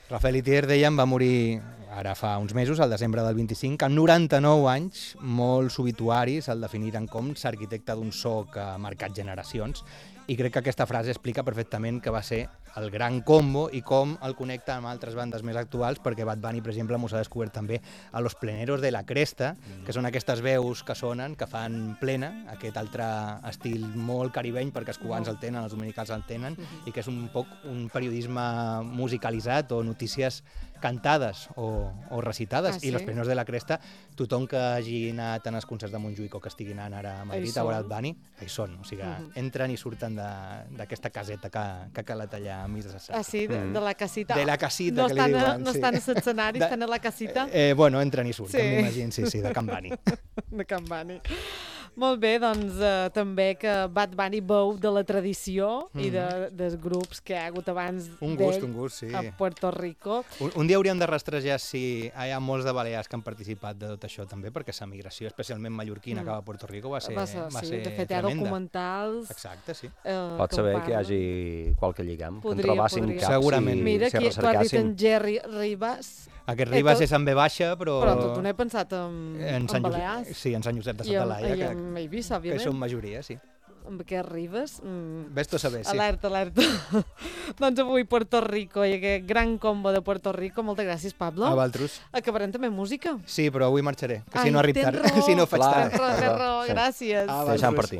Rafael Itier, dèiem, va morir ara fa uns mesos, al desembre del 25, amb 99 anys, molts obituaris el definiren com l'arquitecte d'un so que ha marcat generacions, i crec que aquesta frase explica perfectament que va ser el gran combo i com el connecta amb altres bandes més actuals, perquè Bad Bunny, per exemple, mos ha descobert també a Los Pleneros de la Cresta, que són aquestes veus que sonen, que fan plena, aquest altre estil molt caribeny, perquè els cubans el tenen, els dominicans el tenen, i que és un poc un periodisme musicalitzat o notícies cantades o recitades. I Los Pleneros de la Cresta, tothom que hagi anat en els concerts de Montjuïc o que estigui anant ara a Madrid a veure el Bunny, hi són, o sigui, entren i surten d'aquesta caseta que ha calat allà enmig de les sales. Ah, sí, de la casita. De la casita, que li diuen. No estan als escenaris, estan a la casita. Bueno, entren i surten, m'imagino, sí, de Can Bunny. De Can Bunny. Molt bé, doncs també que Bad Bunny beu de la tradició i dels grups que hi ha hagut abans Un gust, sí. A Puerto Rico. Un dia hauríem de rastrejar si hi ha molts de balears que han participat de tot això també, perquè la migració, especialment mallorquina, cap a Puerto Rico va ser de fet, hi ha tremenda. documentals. Exacte, sí. Pot saber que hi hagi qualque lligam, que en trobassin caps segurament. Mira, si aquí tu has dit en recercassin. Jerry Ribas. Aquest Ribas és en B baixa, però... Però tu no he pensat en Balears. Sí, en Sant Josep de Santa Laia. I en Eivissa, òbviament. Que són majoria, sí. Amb aquest Ribas... Ves tu a saber, sí. Alerta. Doncs avui Puerto Rico i aquest gran combo de Puerto Rico. Moltes gràcies, Pablo. A vosaltres. Acabarem també música. Sí, però avui marxaré, que si no arrib tard. Si no faig tard. Tens raó, gràcies. Deixant partir.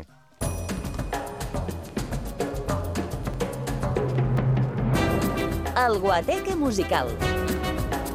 El Guateque musical.